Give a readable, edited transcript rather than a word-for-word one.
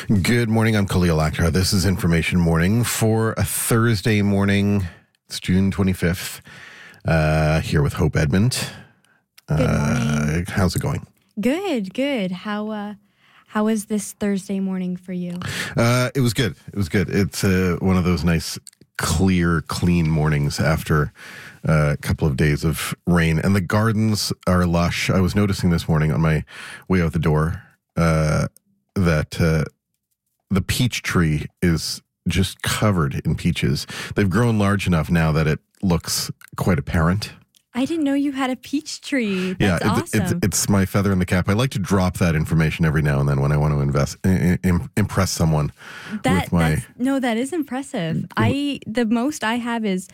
Good morning. I'm Khalil Akhtar. This is Information Morning for a Thursday morning. It's June 25th. Here with Hope Edmond. Good morning. How's it going? Good. How was this Thursday morning for you? It was good. It's one of those nice, clear, clean mornings after a couple of days of rain. And the gardens are lush. I was noticing this morning on my way out the door that the peach tree is just covered in peaches. They've grown large enough now that it looks quite apparent. I didn't know you had a peach tree. That's awesome. It's my feather in the cap. I like to drop that information every now and then when I want to impress someone. That is impressive. The most I have is